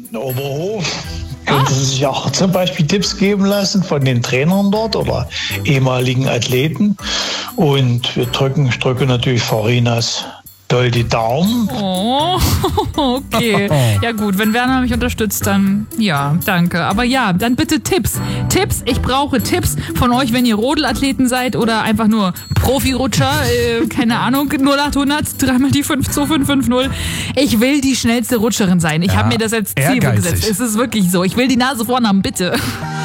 in Oberhof. Können Sie sich auch zum Beispiel Tipps geben lassen von den Trainern dort oder ehemaligen Athleten. Und ich drücke natürlich Farinas doll die Daumen. Oh, okay. Ja gut, wenn Werner mich unterstützt, dann ja, danke. Aber ja, dann bitte Tipps. Tipps, ich brauche Tipps von euch, wenn ihr Rodelathleten seid oder einfach nur Profirutscher, keine Ahnung, 0800, 3x die 52550. Ich will die schnellste Rutscherin sein. Ich habe mir das als Ziel gesetzt. Es ist wirklich so. Ich will die Nase vorn haben, bitte.